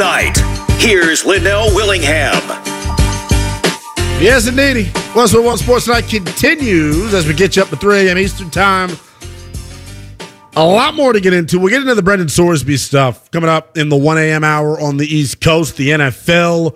Night. Here's Linnell Willingham. Yes, indeed. Westwood One Sports Night continues as we get you up to 3 a.m. Eastern Time. A lot more to get into. We'll get into the Brendan Sorsby stuff coming up in the 1 a.m. hour on the East Coast. The NFL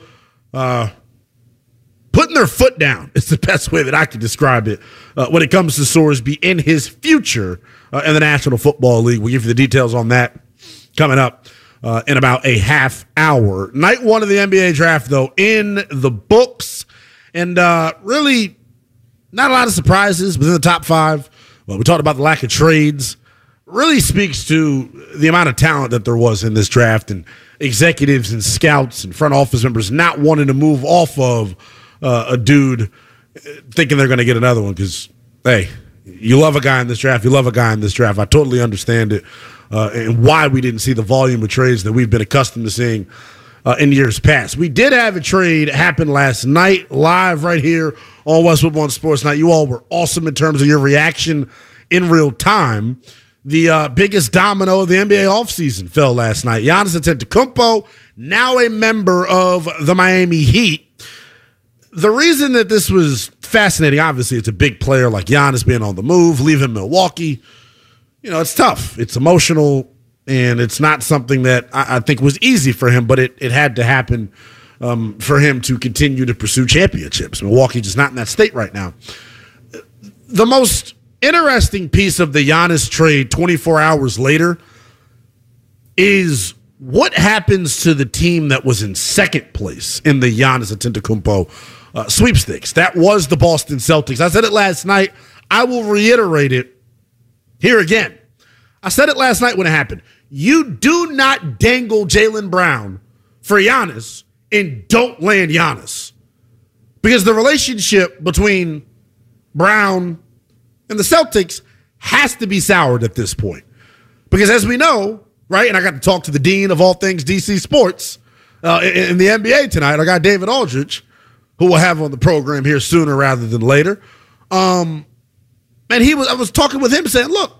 putting their foot down is the best way that I can describe it when it comes to Sorsby in his future in the National Football League. We'll give you the details on that coming up in about a half hour. Night one of the NBA draft, though, in the books. And really not a lot of surprises within the top five. Well, we talked about the lack of trades. Really speaks to the amount of talent that there was in this draft and executives and scouts and front office members not wanting to move off of a dude thinking they're going to get another one because, hey, you love a guy in this draft. You love a guy in this draft. I totally understand it and why we didn't see the volume of trades that we've been accustomed to seeing in years past. We did have a trade happen last night live right here on Westwood One Sports Night. You all were awesome in terms of your reaction in real time. The biggest domino of the NBA offseason fell last night. Giannis Antetokounmpo, now a member of the Miami Heat. The reason that this was fascinating, obviously, it's a big player like Giannis being on the move, leaving Milwaukee. You know, it's tough. It's emotional, and it's not something that I think was easy for him, but it had to happen for him to continue to pursue championships. Milwaukee just not in that state right now. The most interesting piece of the Giannis trade 24 hours later is what happens to the team that was in second place in the Giannis Antetokounmpo sweepstakes. That was the Boston Celtics. I said it last night. I will reiterate it here again. I said it last night when it happened. You do not dangle Jaylen Brown for Giannis and don't land Giannis. Because the relationship between Brown and the Celtics has to be soured at this point. Because as we know, right, and I got to talk to the dean of all things DC sports in the NBA tonight. I got David Aldridge, who we'll have on the program here sooner rather than later. And I was talking with him saying, look,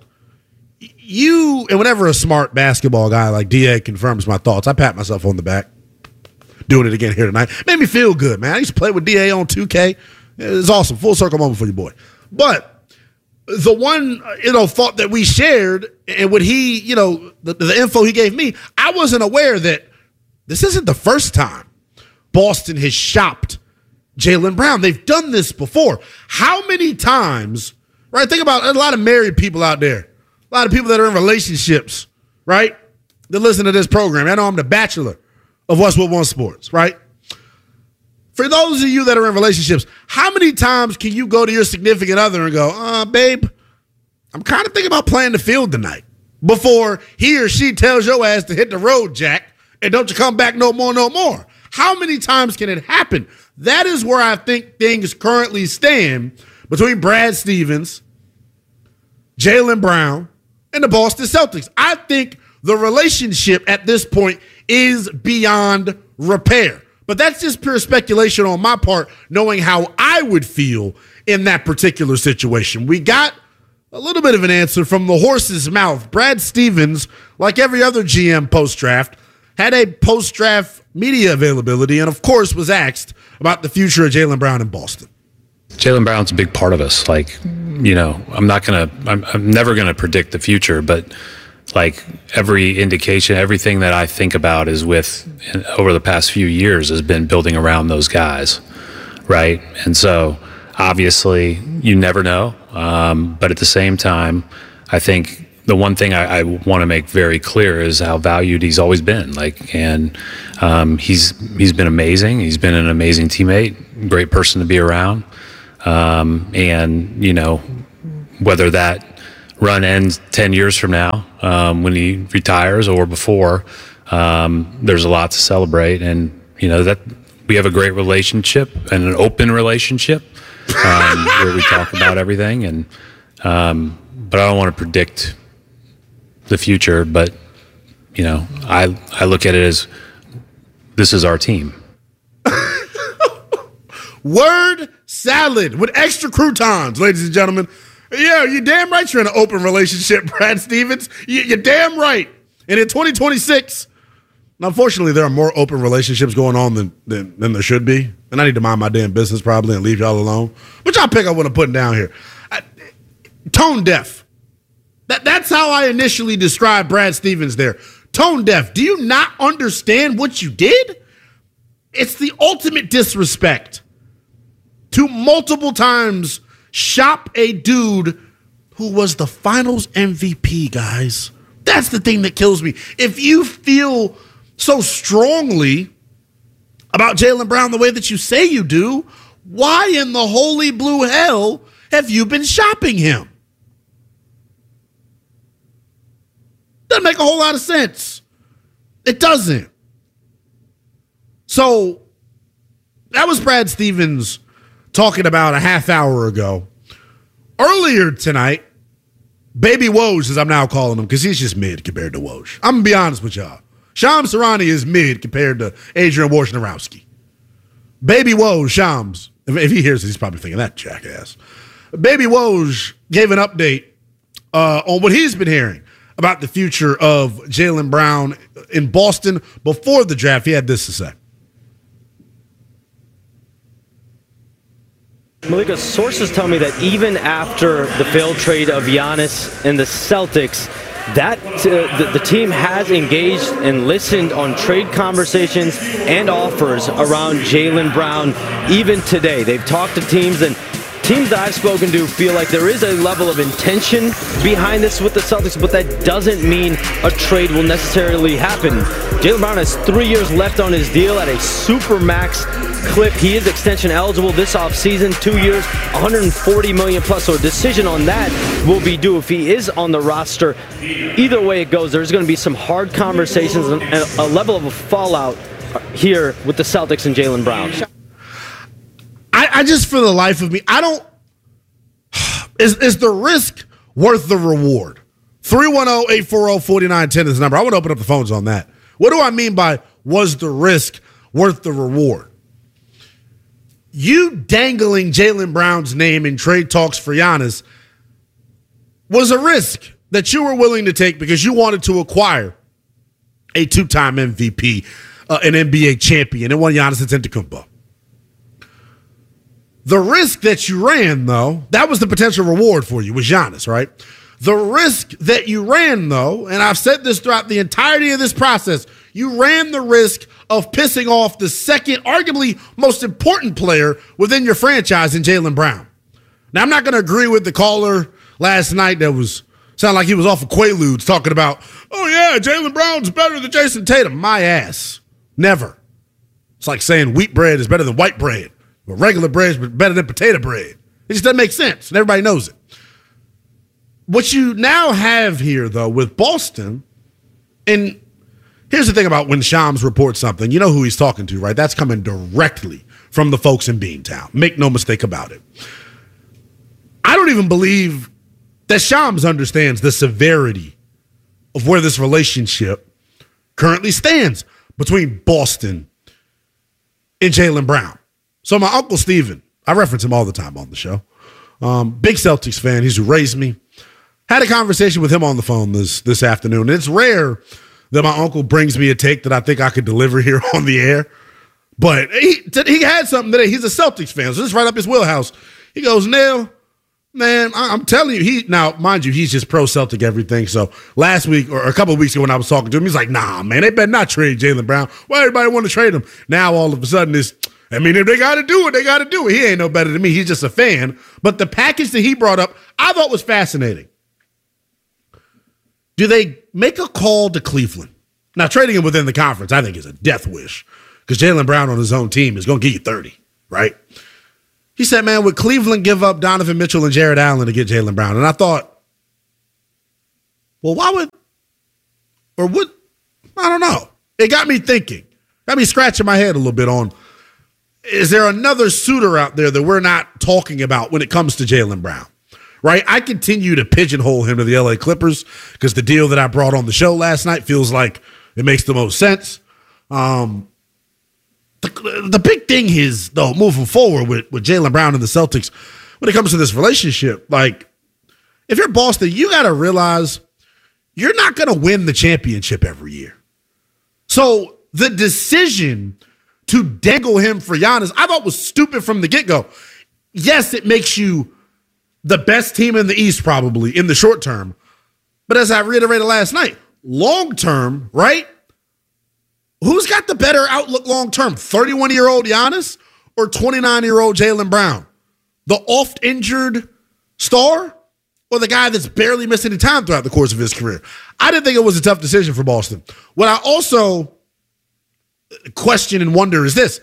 you, and whenever a smart basketball guy like DA confirms my thoughts, I pat myself on the back. Doing it again here tonight. Made me feel good, man. I used to play with DA on 2K. It was awesome. Full circle moment for your boy. But the one, thought that we shared and what he, the info he gave me, I wasn't aware that this isn't the first time Boston has shopped Jaylen Brown. They've done this before. How many times, right? Think about a lot of married people out there. A lot of people that are in relationships, right? That listen to this program. I know I'm the bachelor of Westwood One Sports, right? For those of you that are in relationships, how many times can you go to your significant other and go, babe, I'm kind of thinking about playing the field tonight, before he or she tells your ass to hit the road, Jack, and don't you come back no more. How many times can it happen? That is where I think things currently stand between Brad Stevens, Jaylen Brown, and the Boston Celtics. I think the relationship at this point is beyond repair. But that's just pure speculation on my part, knowing how I would feel in that particular situation. We got a little bit of an answer from the horse's mouth. Brad Stevens, like every other GM post-draft, had a post-draft media availability and, of course, was asked about the future of Jaylen Brown in Boston. Jaylen Brown's a big part of us. I'm never going to predict the future, but every indication, everything that I think about is over the past few years has been building around those guys, right? And so obviously you never know, but at the same time, I think the one thing I want to make very clear is how valued he's always been. He's been amazing. He's been an amazing teammate, great person to be around, whether that run ends 10 years from now when he retires or before, there's a lot to celebrate. And, that we have a great relationship and an open relationship where we talk about everything. And but I don't want to predict the future. But, I look at it as this is our team. Word salad with extra croutons, ladies and gentlemen. Yeah, you're damn right you're in an open relationship, Brad Stevens. You're damn right. And in 2026, Unfortunately, there are more open relationships going on than there should be. And I need to mind my damn business probably and leave y'all alone. But y'all pick up what I'm putting down here. Tone deaf. That's how I initially described Brad Stevens there. Tone deaf. Do you not understand what you did? It's the ultimate disrespect to multiple times shop a dude who was the finals MVP, guys. That's the thing that kills me. If you feel so strongly about Jaylen Brown the way that you say you do, why in the holy blue hell have you been shopping him? Doesn't make a whole lot of sense. It doesn't. So that was Brad Stevens talking about a half hour ago. Earlier tonight, Baby Woj, as I'm now calling him, because he's just mid compared to Woj. I'm going to be honest with y'all. Shams Charania is mid compared to Adrian Wojnarowski. Baby Woj, Shams, if he hears this, he's probably thinking, that jackass. Baby Woj gave an update on what he's been hearing about the future of Jaylen Brown in Boston before the draft. He had this to say. Malika, sources tell me that even after the failed trade of Giannis and the Celtics, that the team has engaged and listened on trade conversations and offers around Jaylen Brown even today. They've talked to teams, and teams that I've spoken to feel like there is a level of intention behind this with the Celtics, but that doesn't mean a trade will necessarily happen. Jaylen Brown has 3 years left on his deal at a super max clip. He is extension eligible this offseason, 2 years, $140 million plus. So a decision on that will be due if he is on the roster. Either way it goes, there's going to be some hard conversations and a level of a fallout here with the Celtics and Jaylen Brown. I just, for the life of me, I don't. Is the risk worth the reward? 310-840-4910 is the number. I want to open up the phones on that. What do I mean by was the risk worth the reward? You dangling Jaylen Brown's name in trade talks for Giannis was a risk that you were willing to take because you wanted to acquire a two-time MVP, an NBA champion, and one Giannis Antetokounmpo. The risk that you ran, though, that was the potential reward for you, was Giannis, right? The risk that you ran, though, and I've said this throughout the entirety of this process, you ran the risk of pissing off the second, arguably most important player within your franchise in Jaylen Brown. Now, I'm not going to agree with the caller last night that was sounded like he was off of Quaaludes talking about, oh, yeah, Jaylen Brown's better than Jason Tatum. My ass. Never. It's like saying wheat bread is better than white bread. But regular bread is better than potato bread. It just doesn't make sense, and everybody knows it. What you now have here, though, with Boston, and here's the thing about when Shams reports something, you know who he's talking to, right? That's coming directly from the folks in Beantown. Make no mistake about it. I don't even believe that Shams understands the severity of where this relationship currently stands between Boston and Jaylen Brown. So my Uncle Steven, I reference him all the time on the show, big Celtics fan, he's who raised me, had a conversation with him on the phone this afternoon. And it's rare that my uncle brings me a take that I think I could deliver here on the air. But he had something today. He's a Celtics fan, so this is right up his wheelhouse. He goes, Neil, man, I'm telling you, now, mind you, he's just pro-Celtic everything. So last week or a couple of weeks ago when I was talking to him, he's like, nah, man, they better not trade Jaylen Brown. Why everybody want to trade him? Now all of a sudden it's, I mean, if they got to do it, they got to do it. He ain't no better than me. He's just a fan. But the package that he brought up, I thought was fascinating. Do they make a call to Cleveland? Now, trading him within the conference, I think, is a death wish because Jaylen Brown on his own team is going to get you 30, right? He said, man, would Cleveland give up Donovan Mitchell and Jared Allen to get Jaylen Brown? And I thought, well, why would, or would, I don't know. It got me thinking. Got me scratching my head a little bit on, is there another suitor out there that we're not talking about when it comes to Jaylen Brown? Right? I continue to pigeonhole him to the LA Clippers because the deal that I brought on the show last night feels like it makes the most sense. The big thing is, though, moving forward with Jaylen Brown and the Celtics, when it comes to this relationship, like, if you're Boston, you got to realize you're not going to win the championship every year. So the decision to dangle him for Giannis, I thought was stupid from the get-go. Yes, it makes you the best team in the East probably in the short term. But as I reiterated last night, long term, right? Who's got the better outlook long term? 31-year-old Giannis or 29-year-old Jaylen Brown? The oft-injured star or the guy that's barely missing any time throughout the course of his career? I didn't think it was a tough decision for Boston. What I also question and wonder is this.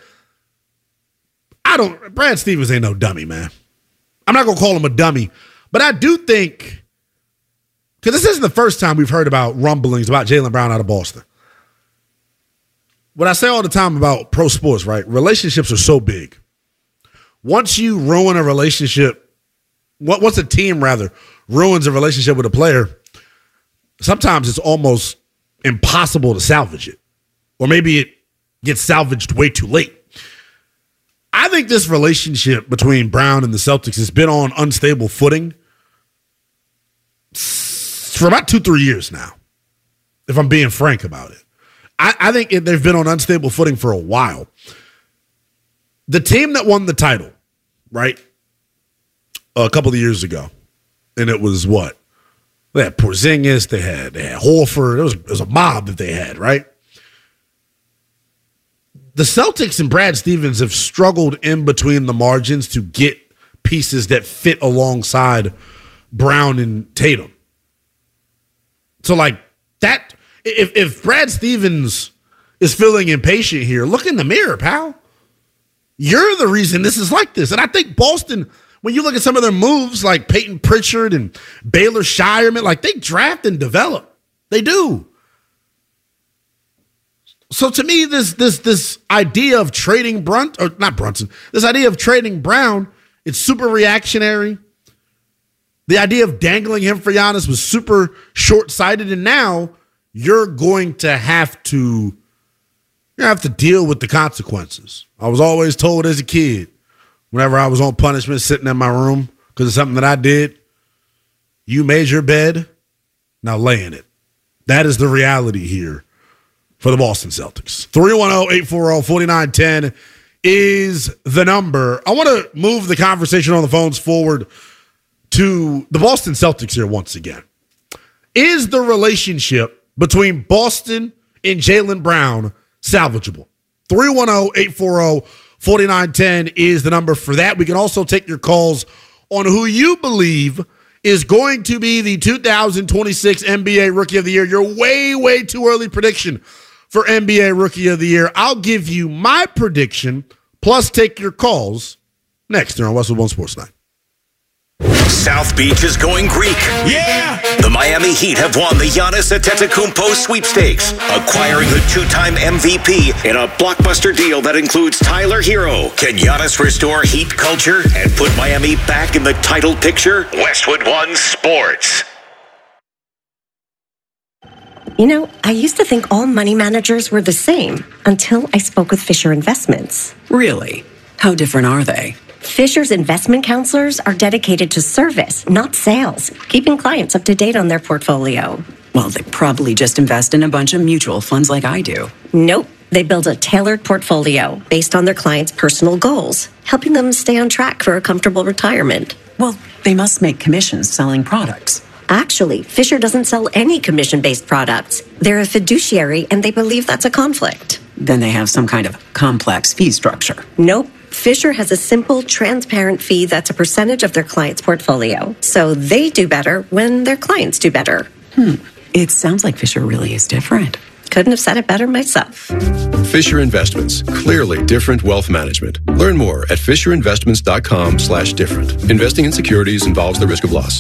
Brad Stevens ain't no dummy, man. I'm not going to call him a dummy, but I do think, because this isn't the first time we've heard about rumblings about Jaylen Brown out of Boston. What I say all the time about pro sports, right? Relationships are so big. Once you ruin a relationship, once a team, rather, ruins a relationship with a player, sometimes it's almost impossible to salvage it. Or maybe it gets salvaged way too late. I think this relationship between Brown and the Celtics has been on unstable footing for about 2-3 years now, if I'm being frank about it. I think they've been on unstable footing for a while. The team that won the title, right, a couple of years ago, and it was what? They had Porzingis, they had Horford. It was a mob that they had, right? The Celtics and Brad Stevens have struggled in between the margins to get pieces that fit alongside Brown and Tatum. So, like, that, if Brad Stevens is feeling impatient here, look in the mirror, pal. You're the reason this is like this. And I think Boston, when you look at some of their moves, like Peyton Pritchard and Baylor Shireman, like, they draft and develop. They do. So to me, this idea of trading this idea of trading Brown, it's super reactionary. The idea of dangling him for Giannis was super short-sighted, and now you're going to have to deal with the consequences. I was always told as a kid, whenever I was on punishment sitting in my room because of something that I did, you made your bed, now lay in it. That is the reality here for the Boston Celtics. 310-840-4910 is the number. I want to move the conversation on the phones forward to the Boston Celtics here once again. Is the relationship between Boston and Jaylen Brown salvageable? 310-840-4910 is the number for that. We can also take your calls on who you believe is going to be the 2026 NBA Rookie of the Year. Your way, way too early prediction for NBA Rookie of the Year. I'll give you my prediction, plus take your calls next here on Westwood One Sports 9. South Beach is going Greek. Yeah! The Miami Heat have won the Giannis Antetokounmpo sweepstakes, acquiring the two-time MVP in a blockbuster deal that includes Tyler Hero. Can Giannis restore Heat culture and put Miami back in the title picture? Westwood One Sports. You know, I used to think all money managers were the same until I spoke with Fisher Investments. Really? How different are they? Fisher's investment counselors are dedicated to service, not sales, keeping clients up to date on their portfolio. Well, they probably just invest in a bunch of mutual funds like I do. Nope. They build a tailored portfolio based on their clients' personal goals, helping them stay on track for a comfortable retirement. Well, they must make commissions selling products. Actually, Fisher doesn't sell any commission-based products. They're a fiduciary, and they believe that's a conflict. Then they have some kind of complex fee structure. Nope. Fisher has a simple, transparent fee that's a percentage of their client's portfolio. So they do better when their clients do better. It sounds like Fisher really is different. Couldn't have said it better myself. Fisher Investments. Clearly different wealth management. Learn more at FisherInvestments.com/different. Investing in securities involves the risk of loss.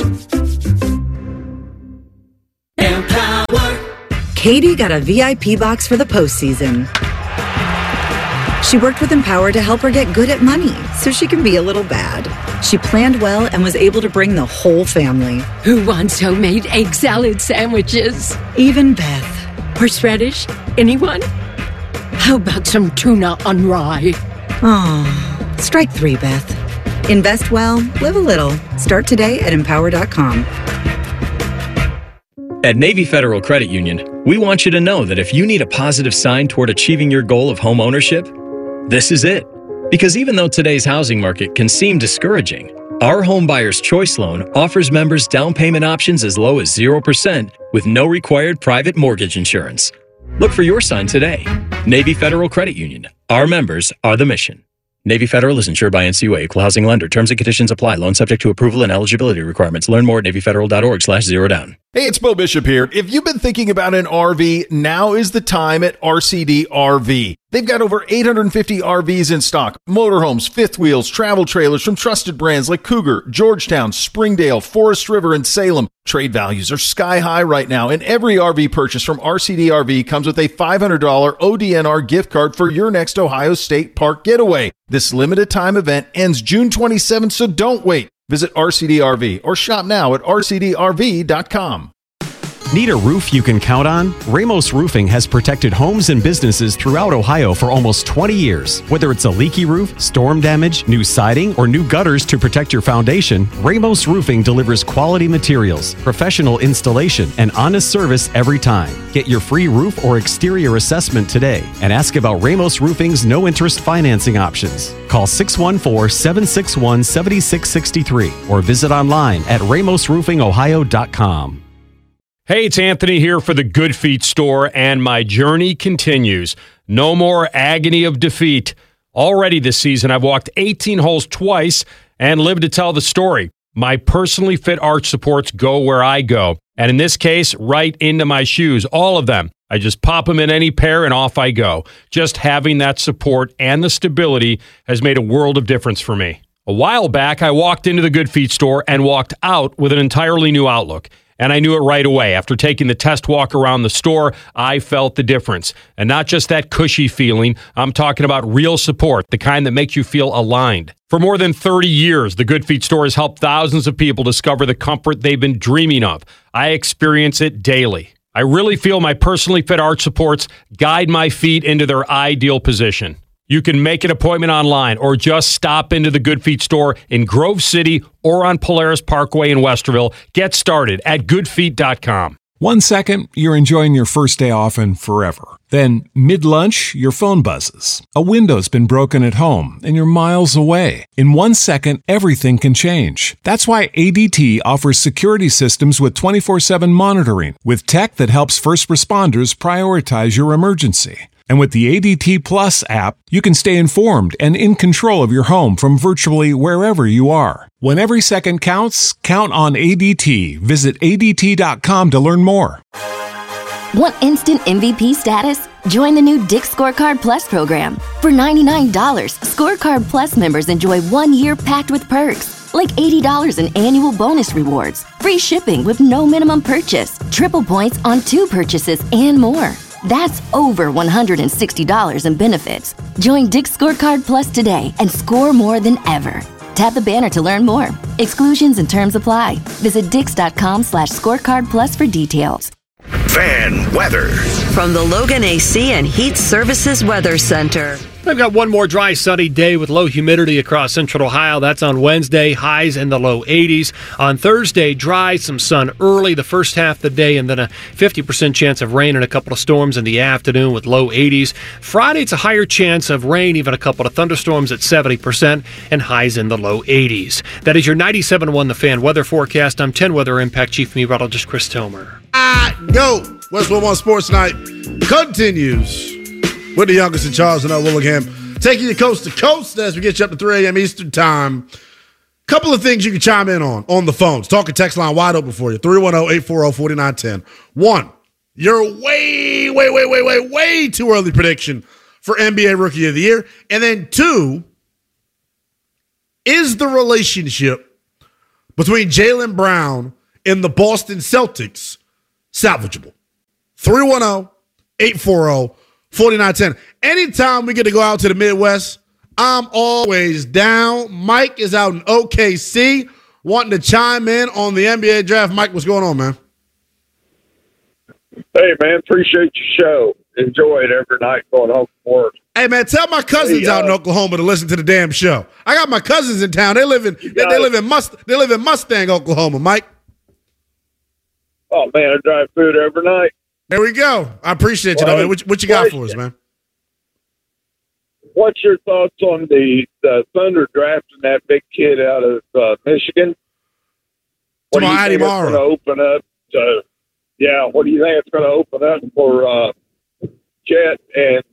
Empower. Katie got a VIP box for the postseason. She worked with Empower to help her get good at money so she can be a little bad. She planned well and was able to bring the whole family. Who wants homemade egg salad sandwiches? Even Beth. Horseradish? Anyone? How about some tuna on rye? Oh, strike 3, Beth. Invest well, live a little. Start today at Empower.com. At Navy Federal Credit Union, We want you to know that if you need a positive sign toward achieving your goal of home ownership, this is it. Because even though today's housing market can seem discouraging, our Home Buyer's Choice Loan offers members down payment options as low as 0% with no required private mortgage insurance. Look for your sign today. Navy Federal Credit Union. Our members are the mission. Navy Federal is insured by NCUA, equal housing lender. Terms and conditions apply. Loan subject to approval and eligibility requirements. Learn more at NavyFederal.org/zerodown. Hey, it's Bo Bishop here. If you've been thinking about an RV, now is the time at RCD RV. They've got over 850 RVs in stock. Motorhomes, fifth wheels, travel trailers from trusted brands like Cougar, Georgetown, Springdale, Forest River, and Salem. Trade values are sky high right now, and every RV purchase from RCD RV comes with a $500 ODNR gift card for your next Ohio State Park getaway. This limited time event ends June 27th, so don't wait. Visit RCD RV or shop now at rcdrv.com. Need a roof you can count on? Ramos Roofing has protected homes and businesses throughout Ohio for almost 20 years. Whether it's a leaky roof, storm damage, new siding, or new gutters to protect your foundation, Ramos Roofing delivers quality materials, professional installation, and honest service every time. Get your free roof or exterior assessment today and ask about Ramos Roofing's no-interest financing options. Call 614-761-7663 or visit online at ramosroofingohio.com. Hey, it's Anthony here for the Good Feet store, and my journey continues. No more agony of defeat. Already this season, I've walked 18 holes twice and lived to tell the story. My personally fit arch supports go where I go, and in this case, right into my shoes, all of them. I just pop them in any pair and off I go. Just having that support and the stability has made a world of difference for me. A while back, I walked into the Good Feet store and walked out with an entirely new outlook. And I knew it right away. After taking the test walk around the store, I felt the difference. And not just that cushy feeling, I'm talking about real support, the kind that makes you feel aligned. For more than 30 years, the Good Feet store has helped thousands of people discover the comfort they've been dreaming of. I experience it daily. I really feel my personally fit arch supports guide my feet into their ideal position. You can make an appointment online or just stop into the Good Feet store in Grove City or on Polaris Parkway in Westerville. Get started at goodfeet.com. 1 second, you're enjoying your first day off and forever. Then, mid-lunch, your phone buzzes. A window's been broken at home and you're miles away. In 1 second, everything can change. That's why ADT offers security systems with 24/7 monitoring, with tech that helps first responders prioritize your emergency. And with the ADT Plus app, you can stay informed and in control of your home from virtually wherever you are. When every second counts, count on ADT. Visit ADT.com to learn more. Want instant MVP status? Join the new Dick's Scorecard Plus program. For $99, Scorecard Plus members enjoy 1 year packed with perks, like $80 in annual bonus rewards, free shipping with no minimum purchase, triple points on 2 purchases, and more. That's over $160 in benefits. Join Dick's Scorecard Plus today and score more than ever. Tap the banner to learn more. Exclusions and terms apply. Visit dix.com/scorecard plus for details. Fan weather. From the Logan AC and Heat Services Weather Center. We've got one more dry, sunny day with low humidity across central Ohio. That's on Wednesday, highs in the low 80s. On Thursday, dry, some sun early the first half of the day, and then a 50% chance of rain and a couple of storms in the afternoon with low 80s. Friday, it's a higher chance of rain, even a couple of thunderstorms at 70%, and highs in the low 80s. That is your 97.1 The Fan weather forecast. I'm 10 Weather Impact Chief Meteorologist Chris Tomer. Go! West 1 Sports Night continues with the youngest in Charles and Willingham, taking you coast to coast as we get you up to 3 a.m. Eastern Time. Couple of things you can chime in on the phones. Talk and text line wide open for you. 310-840-4910. One, your way too early prediction for NBA Rookie of the Year. And then two, is the relationship between Jaylen Brown and the Boston Celtics salvageable? 310-840-4910. Anytime we get to go out to the Midwest, I'm always down. Mike is out in OKC wanting to chime in on the NBA draft. Mike, what's going on, man? Hey, man, appreciate your show. Enjoy it every night going home from work. Hey, man, tell my cousins out in Oklahoma to listen to the damn show. I got my cousins in town. They live in Mustang, Oklahoma, Mike. Oh, man, I drive food every night. There we go. I appreciate you, man. What you got for us, man? What's your thoughts on the Thunder drafting that big kid out of Michigan? What do you think it's going to open up? What do you think it's going to open up for Chet and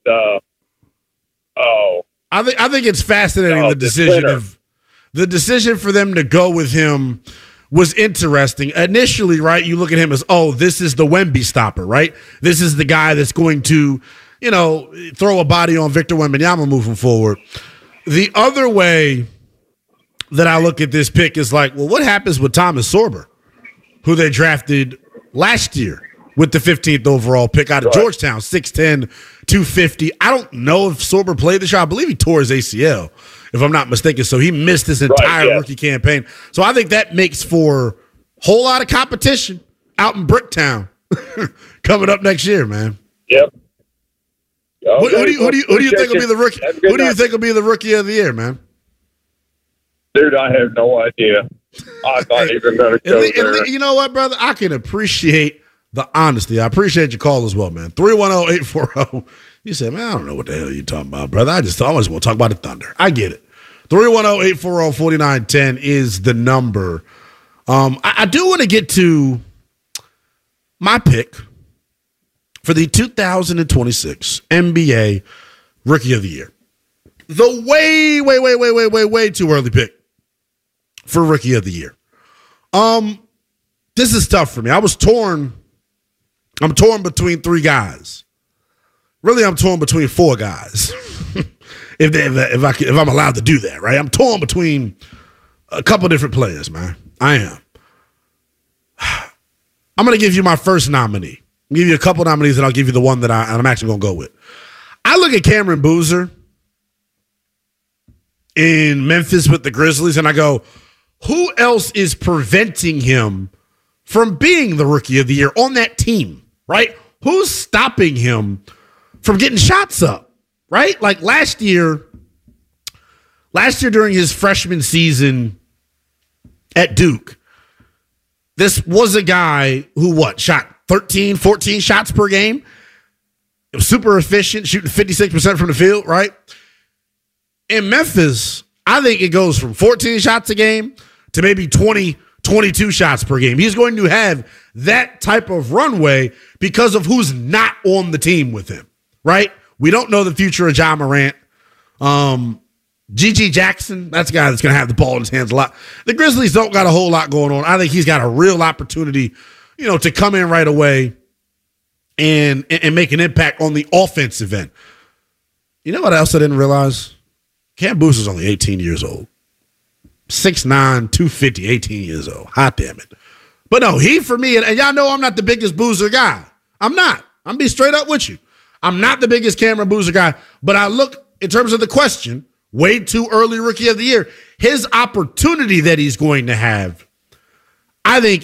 I think it's fascinating the decision for them to go with him was interesting. Initially, right, you look at him as, this is the Wemby stopper, right? This is the guy that's going to, throw a body on Victor Wembanyama moving forward. The other way that I look at this pick is like, well, what happens with Thomas Sorber, who they drafted last year with the 15th overall pick out of Georgetown, 6'10", 250. I don't know if Sorber played this year. I believe he tore his ACL, if I'm not mistaken. So he missed his entire rookie campaign. So I think that makes for a whole lot of competition out in Bricktown coming up next year, man. Yep. Okay, who do you think will be the rookie? Who do you think will be the rookie of the year, man? Dude, I have no idea. I'm not even going to go there. You know what, brother? I can appreciate the honesty. I appreciate your call as well, man. 310-840. You said, man, I don't know what the hell you're talking about, brother. I just always want to talk about the Thunder. I get it. 310-840-4910 is the number. I do want to get to my pick for the 2026 NBA Rookie of the Year. The way too early pick for Rookie of the Year. This is tough for me. I'm torn between three guys. Really, I'm torn between four guys. if I'm allowed to do that, right? I'm torn between a couple different players, man. I am. I'm going to give you my first nominee. I'll give you a couple nominees, and I'll give you the one that I'm actually going to go with. I look at Cameron Boozer in Memphis with the Grizzlies, and I go, who else is preventing him from being the Rookie of the Year on that team, right? Who's stopping him from getting shots up, right? Like last year during his freshman season at Duke, this was a guy who shot 13, 14 shots per game. It was super efficient, shooting 56% from the field, right? In Memphis, I think it goes from 14 shots a game to maybe 20, 22 shots per game. He's going to have that type of runway because of who's not on the team with him, right? We don't know the future of Ja Morant. G.G. Jackson, that's a guy that's going to have the ball in his hands a lot. The Grizzlies don't got a whole lot going on. I think he's got a real opportunity, to come in right away and make an impact on the offensive end. You know what else I didn't realize? Cam Boozer's only 18 years old. 6'9", 250, 18 years old. Hot damn it. But no, he for me, and y'all know I'm not the biggest Boozer guy. I'm not. I'm be straight up with you. I'm not the biggest Cameron Boozer guy, but I look in terms of the question, way too early Rookie of the Year. His opportunity that he's going to have, I think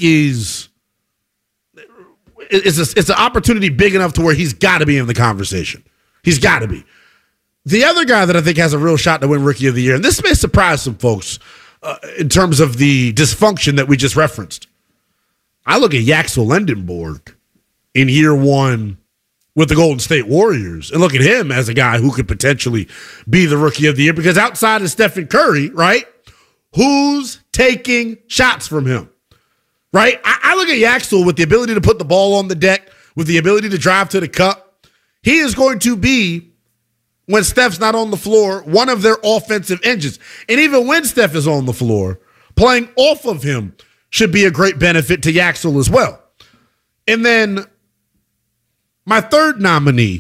it's an opportunity big enough to where he's got to be in the conversation. He's got to be. The other guy that I think has a real shot to win Rookie of the Year, and this may surprise some folks in terms of the dysfunction that we just referenced. I look at Yaxel Lendenborg in year one with the Golden State Warriors and look at him as a guy who could potentially be the Rookie of the Year because outside of Stephen Curry, right, who's taking shots from him, right? I look at Yaxel with the ability to put the ball on the deck, with the ability to drive to the cup. He is going to be, when Steph's not on the floor, one of their offensive engines. And even when Steph is on the floor, playing off of him should be a great benefit to Yaxel as well. And then my third nominee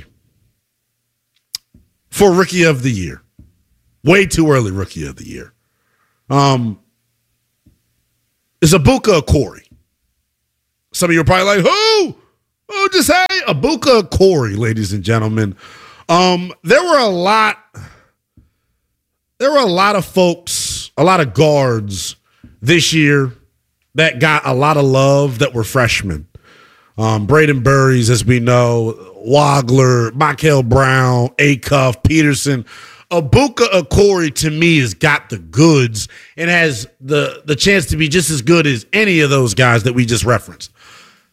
for Rookie of the Year, way too early Rookie of the Year, is Ibuka Okori. Some of you are probably like, who? Who'd you say? Ibuka Okori, ladies and gentlemen. There were a lot of folks, a lot of guards this year that got a lot of love that were freshmen. Braden Burries, as we know, Wagler, Michael Brown, Acuff, Peterson. Ibuka Okori, to me, has got the goods and has the chance to be just as good as any of those guys that we just referenced.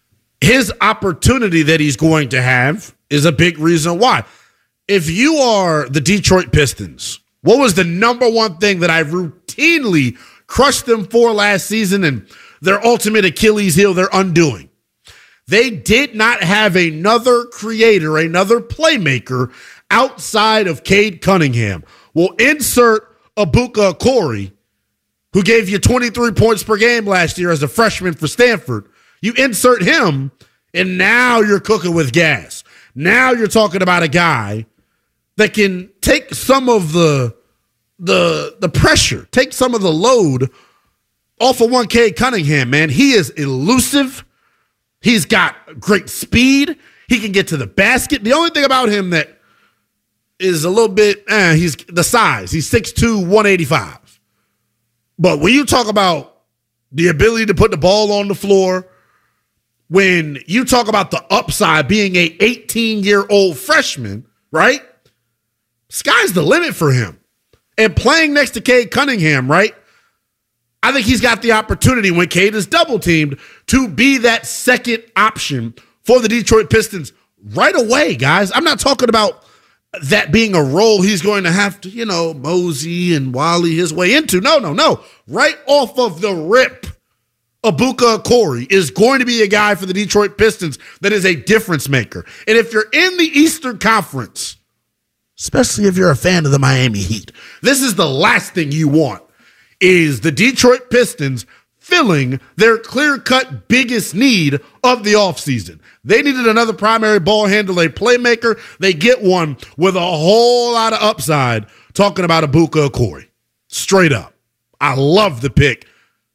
his opportunity that he's going to have is a big reason why. If you are the Detroit Pistons, what was the number one thing that I routinely crushed them for last season and their ultimate Achilles heel, their undoing? They did not have another creator, another playmaker outside of Cade Cunningham. Well, insert Ibuka Okoro, who gave you 23 points per game last year as a freshman for Stanford. You insert him, and now you're cooking with gas. Now you're talking about a guy that can take some of the pressure, take some of the load off of one Cade Cunningham, man. He is elusive. He's got great speed. He can get to the basket. The only thing about him that is a little bit, he's the size. He's 6'2", 185. But when you talk about the ability to put the ball on the floor, when you talk about the upside being a 18-year-old freshman, right? Sky's the limit for him. And playing next to Cade Cunningham, right? I think he's got the opportunity when Cade is double-teamed to be that second option for the Detroit Pistons right away, guys. I'm not talking about that being a role he's going to have to, mosey and Wally his way into. No. Right off of the rip, Ibuka Okoro is going to be a guy for the Detroit Pistons that is a difference maker. And if you're in the Eastern Conference, especially if you're a fan of the Miami Heat, this is the last thing you want, is the Detroit Pistons filling their clear-cut biggest need of the offseason. They needed another primary ball handler, a playmaker. They get one with a whole lot of upside, talking about Ibuka Okoro. Straight up. I love the pick.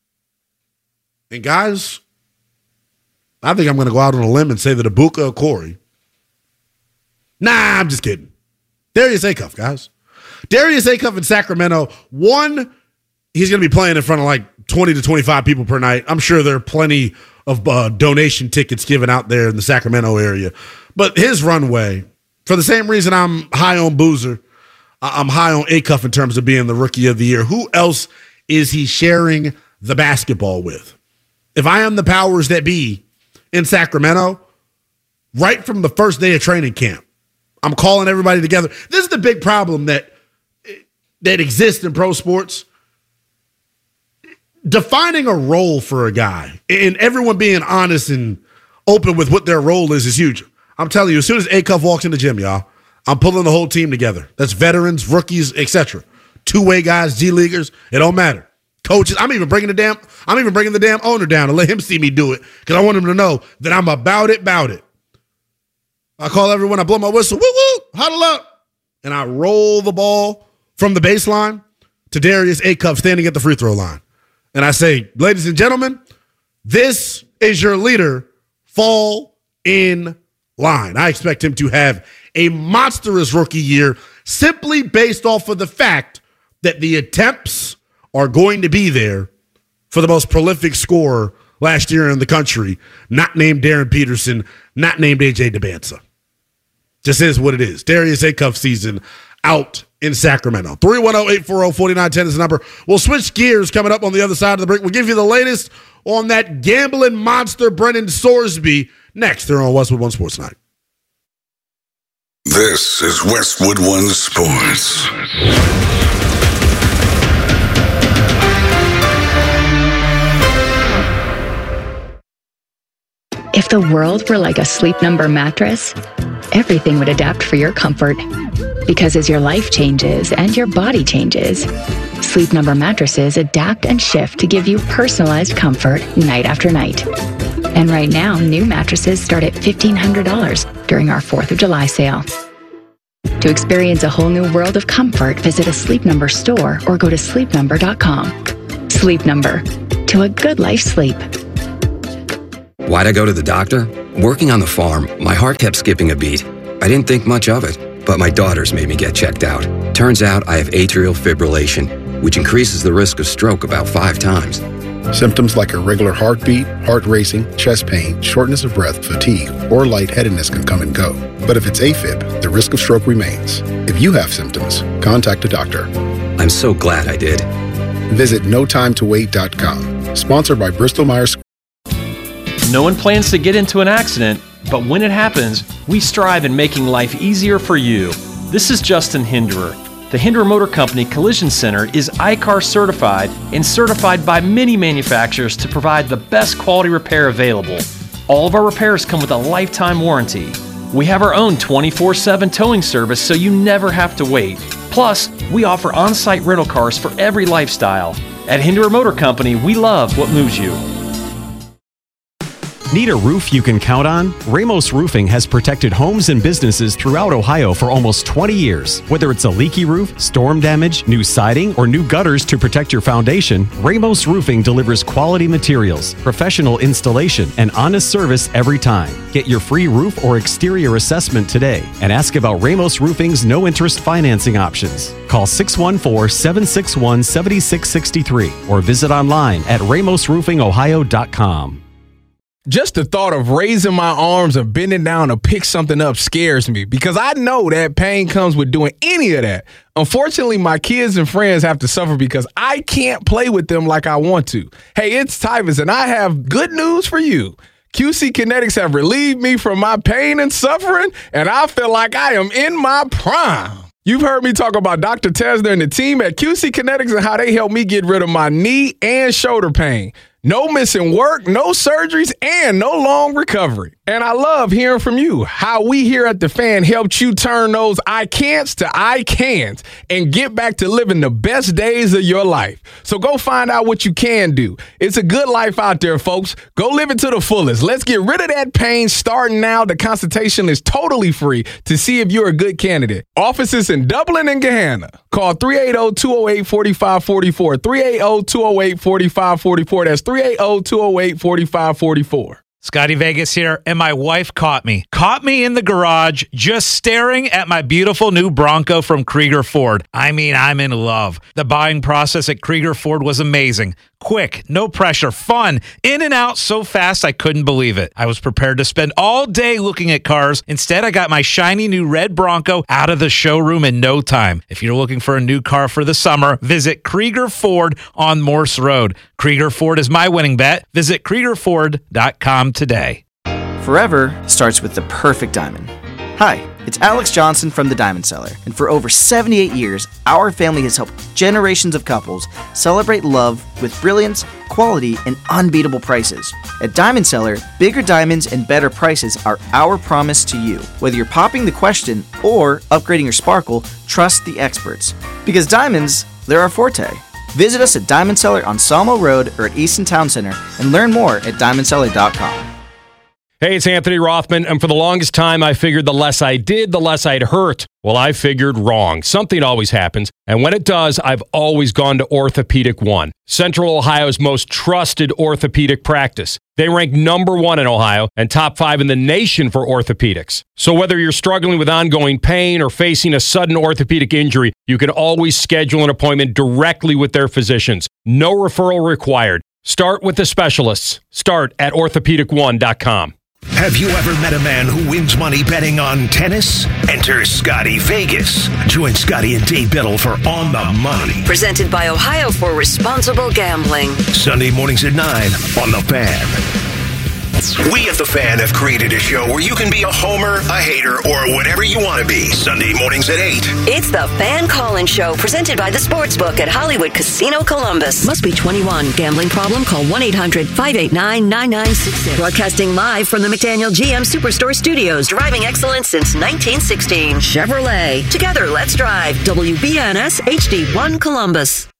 And guys, I think I'm going to go out on a limb and say that Ibuka Okoro. Nah, I'm just kidding. Darius Acuff, guys. Darius Acuff in Sacramento. One, he's going to be playing in front of like 20 to 25 people per night. I'm sure there are plenty of donation tickets given out there in the Sacramento area. But his runway, for the same reason I'm high on Boozer, I'm high on Acuff in terms of being the rookie of the year. Who else is he sharing the basketball with? If I am the powers that be in Sacramento, right from the first day of training camp, I'm calling everybody together. This is the big problem that exists in pro sports. Defining a role for a guy and everyone being honest and open with what their role is huge. I'm telling you, as soon as Acuff walks in the gym, y'all, I'm pulling the whole team together. That's veterans, rookies, etc. Two-way guys, G-leaguers, it don't matter. Coaches, I'm even bringing the damn owner down and let him see me do it because I want him to know that I'm about it. I call everyone, I blow my whistle, woo, huddle up, and I roll the ball from the baseline to Darius Acuff standing at the free throw line. And I say, ladies and gentlemen, this is your leader. Fall in line. I expect him to have a monstrous rookie year simply based off of the fact that the attempts are going to be there for the most prolific scorer last year in the country, not named Darren Peterson, not named AJ DeBanza. Just is what it is. Darius Acuff season out in Sacramento. 310-840-4910 is the number. We'll switch gears coming up on the other side of the break. We'll give you the latest on that gambling monster Brennan Sorsby next here on Westwood One Sports Night. This is Westwood One Sports. If the world were like a Sleep Number mattress, everything would adapt for your comfort. Because as your life changes and your body changes, Sleep Number mattresses adapt and shift to give you personalized comfort night after night. And right now, new mattresses start at $1,500 during our 4th of July sale. To experience a whole new world of comfort, visit a Sleep Number store or go to sleepnumber.com. Sleep Number. To a good life sleep. Why'd I go to the doctor? Working on the farm, my heart kept skipping a beat. I didn't think much of it, but my daughters made me get checked out. Turns out I have atrial fibrillation, which increases the risk of stroke about 5 times. Symptoms like irregular heartbeat, heart racing, chest pain, shortness of breath, fatigue, or lightheadedness can come and go. But if it's AFib, the risk of stroke remains. If you have symptoms, contact a doctor. I'm so glad I did. Visit notimetowait.com. Sponsored by Bristol Myers Squibb. No one plans to get into an accident, but when it happens, we strive in making life easier for you. This is Justin Hinderer. The Hinderer Motor Company Collision Center is ICAR certified and certified by many manufacturers to provide the best quality repair available. All of our repairs come with a lifetime warranty. We have our own 24/7 towing service so you never have to wait. Plus, we offer on-site rental cars for every lifestyle. At Hinderer Motor Company, we love what moves you. Need a roof you can count on? Ramos Roofing has protected homes and businesses throughout Ohio for almost 20 years. Whether it's a leaky roof, storm damage, new siding, or new gutters to protect your foundation, Ramos Roofing delivers quality materials, professional installation, and honest service every time. Get your free roof or exterior assessment today and ask about Ramos Roofing's no-interest financing options. Call 614-761-7663 or visit online at ramosroofingohio.com. Just the thought of raising my arms or bending down to pick something up scares me because I know that pain comes with doing any of that. Unfortunately, my kids and friends have to suffer because I can't play with them like I want to. Hey, it's Tyvus, and I have good news for you. QC Kinetics have relieved me from my pain and suffering, and I feel like I am in my prime. You've heard me talk about Dr. Tesner and the team at QC Kinetics and how they helped me get rid of my knee and shoulder pain. No missing work, no surgeries, and no long recovery. And I love hearing from you, how we here at The Fan helped you turn those I can'ts to I can'ts and get back to living the best days of your life. So go find out what you can do. It's a good life out there, folks. Go live it to the fullest. Let's get rid of that pain starting now. The consultation is totally free to see if you're a good candidate. Offices in Dublin and Gahanna. Call 380-208-4544. 380-208-4544. That's 380-208-4544. Scotty Vegas here, and my wife caught me in the garage just staring at my beautiful new Bronco from Krieger Ford. I mean, I'm in love. The buying process at Krieger Ford was amazing. Quick, no pressure, fun, in and out so fast I couldn't believe it. I was prepared to spend all day looking at cars. Instead, I got my shiny new red Bronco out of the showroom in no time. If you're looking for a new car for the summer, visit Krieger Ford on Morse Road. Krieger Ford is my winning bet. Visit KriegerFord.com today. Forever starts with the perfect diamond. Hi, it's Alex Johnson from the Diamond Seller, and for over 78 years, our family has helped generations of couples celebrate love with brilliance, quality, and unbeatable prices. At Diamond Seller, bigger diamonds and better prices are our promise to you. Whether you're popping the question or upgrading your sparkle, trust the experts. Because diamonds, they're our forte. Visit us at Diamond Seller on Salmo Road or at Easton Town Center and learn more at diamondseller.com. Hey, it's Anthony Rothman, and for the longest time, I figured the less I did, the less I'd hurt. Well, I figured wrong. Something always happens, and when it does, I've always gone to Orthopedic One, Central Ohio's most trusted orthopedic practice. They rank #1 in Ohio and top 5 in the nation for orthopedics. So whether you're struggling with ongoing pain or facing a sudden orthopedic injury, you can always schedule an appointment directly with their physicians. No referral required. Start with the specialists. Start at orthopedic1.com. Have you ever met a man who wins money betting on tennis? Enter Scotty Vegas. Join Scotty and Dave Biddle for On the Money. Presented by Ohio for Responsible Gambling. Sunday mornings at 9 on The Fan. We at The Fan have created a show where you can be a homer, a hater, or whatever you want to be. Sunday mornings at 8. It's the Fan Call-In Show, presented by the Sportsbook at Hollywood Casino Columbus. Must be 21. Gambling problem? Call 1-800-589-9966. Broadcasting live from the McDaniel GM Superstore Studios. Driving excellence since 1916. Chevrolet. Together, let's drive. WBNS HD1 Columbus.